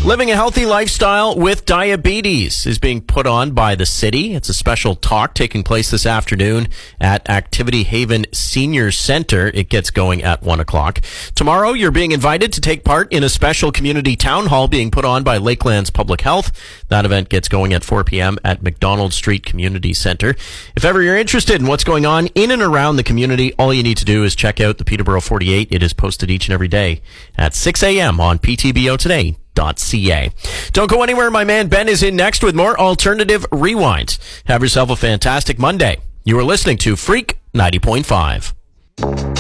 Living a healthy lifestyle with diabetes is being put on by the city. It's a special talk taking place this afternoon at Activity Haven Senior Center. It gets going at 1 o'clock. Tomorrow, you're being invited to take part in a special community town hall being put on by Lakelands Public Health. That event gets going at 4 p.m. at McDonald Street Community Center. If ever you're interested in what's going on in and around the community, all you need to do is check out the Peterborough 48. It is posted each and every day at 6 a.m. on PTBOtoday.ca. Don't go anywhere. My man Ben is in next with more Alternative Rewind. Have yourself a fantastic Monday. You are listening to Freak 90.5.